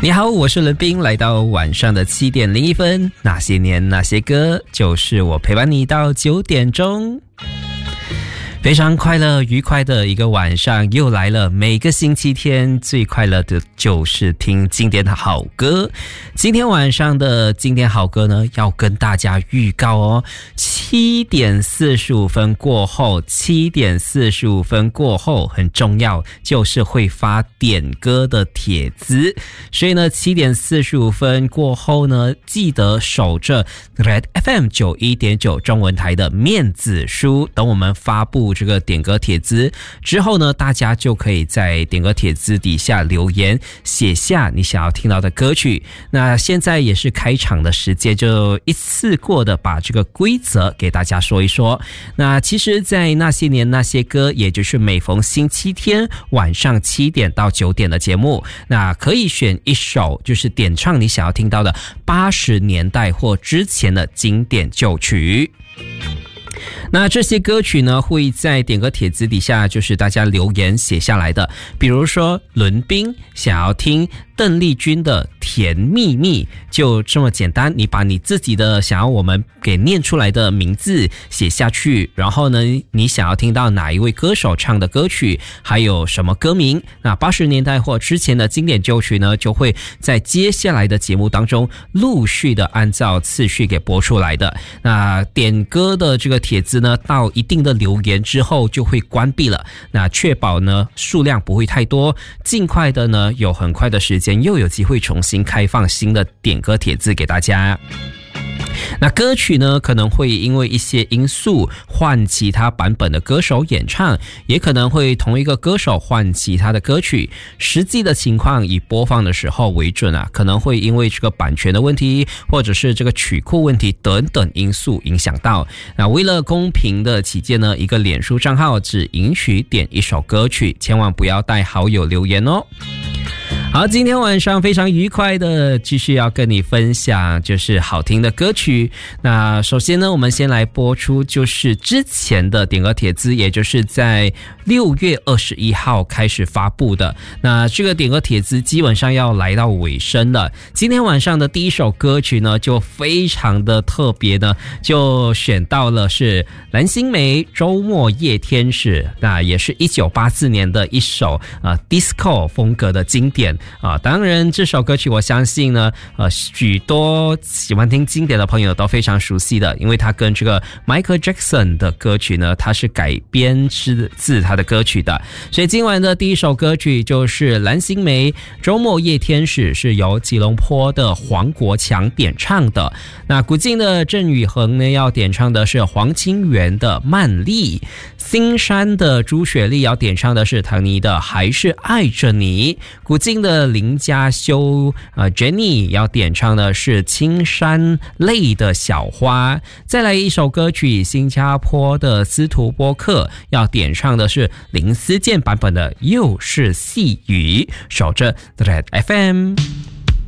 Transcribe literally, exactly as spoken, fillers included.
你好，我是伦斌，来到晚上的七点零一分，那些年那些歌，就是我陪伴你到九点钟。非常快乐愉快的一个晚上又来了，每个星期天最快乐的就是听经典的好歌。今天晚上的经典好歌呢，要跟大家预告哦，七点四十五分过后，七点四十五分过后很重要，就是会发点歌的帖子，所以呢，七点四十五分过后呢，记得守着 Red F M 九十一点九 中文台的面子书，等我们发布这个点歌帖子之后呢，大家就可以在点歌帖子底下留言，写下你想要听到的歌曲。那现在也是开场的时间，就一次过的把这个规则给大家说一说。那其实在那些年那些歌，也就是每逢星期天晚上七点到九点的节目，那可以选一首就是点唱你想要听到的八十年代或之前的经典旧曲。那这些歌曲呢，会在点歌帖子底下就是大家留言写下来的，比如说伦斌想要听邓丽君的甜蜜蜜，就这么简单，你把你自己的想要我们给念出来的名字写下去，然后呢，你想要听到哪一位歌手唱的歌曲，还有什么歌名，那八十年代或之前的经典旧曲呢，就会在接下来的节目当中陆续的按照次序给播出来的。那点歌的这个帖子呢，到一定的留言之后就会关闭了，那确保呢数量不会太多，尽快的呢有很快的时间又有机会重新开放新的点歌帖子给大家。那歌曲呢，可能会因为一些因素换其他版本的歌手演唱，也可能会同一个歌手换其他的歌曲，实际的情况以播放的时候为准啊，可能会因为这个版权的问题，或者是这个曲库问题等等因素影响到。那为了公平的起见呢，一个脸书账号只允许点一首歌曲，千万不要带好友留言哦。好，今天晚上非常愉快的继续要跟你分享就是好听的歌曲。那首先呢，我们先来播出就是之前的点歌帖子，也就是在六月二十一号开始发布的。那这个点歌帖子基本上要来到尾声了。今天晚上的第一首歌曲呢，就非常的特别呢，就选到了是蓝心湄周末夜天使，那也是一九八四年的一首呃 disco 风格的经典啊。当然这首歌曲我相信呢呃许多喜欢听经典的朋友都非常熟悉的，因为它跟这个 Michael Jackson 的歌曲呢，它是改编自自他的歌曲的。所以今晚的第一首歌曲就是蓝心湄周末夜天使，是由吉隆坡的黄国强点唱的。那古晋的郑宇恒呢要点唱的是黄清源的曼丽，新山的朱雪莉要点唱的是唐尼的还是爱着你，古晋的林家修呃 Jenny 要点唱的是青山泪的小花。再来一首歌曲，新加坡的斯图波克要点唱的是林思健版本的又是细雨。守着 Red F M。